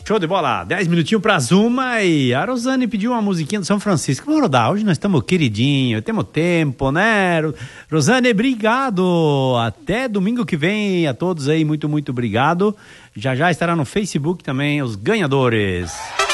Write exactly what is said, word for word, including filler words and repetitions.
Show de bola, dez minutinhos pra Zuma e a Rosane pediu uma musiquinha do São Francisco. Vamos rodar, hoje nós estamos queridinho, temos tempo, né? Rosane, obrigado, até domingo que vem a todos aí, muito, muito obrigado. Já já estará no Facebook também os ganhadores.